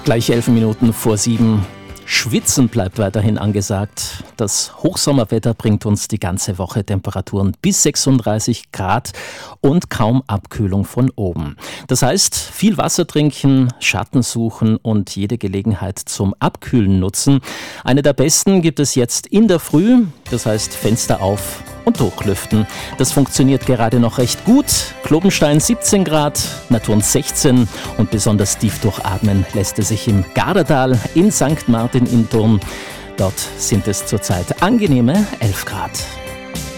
Gleich 11 Minuten vor 7. Schwitzen bleibt weiterhin angesagt. Das Hochsommerwetter bringt uns die ganze Woche Temperaturen bis 36 Grad und kaum Abkühlung von oben. Das heißt, viel Wasser trinken, Schatten suchen und jede Gelegenheit zum Abkühlen nutzen. Eine der besten gibt es jetzt in der Früh, das heißt Fenster auf und durchlüften. Das funktioniert gerade noch recht gut. Klobenstein 17 Grad, Naturn 16 und besonders tief durchatmen lässt es sich im Gardatal in St. Martin im Turm. Dort sind es zurzeit angenehme 11 Grad.